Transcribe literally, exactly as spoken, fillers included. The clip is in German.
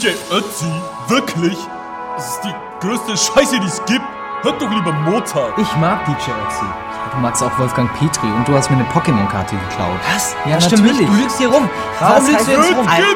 J Ötzi? Wirklich? Das ist die größte Scheiße, die es gibt. Hört doch lieber Mozart. Ich mag D J Ötzi. Ja, du magst auch Wolfgang Petri und du hast mir eine Pokémon-Karte geklaut. Was? Ja, das stimmt natürlich. nicht. Du lügst hier rum. Warum Was lügst du heißt jetzt rum? Geht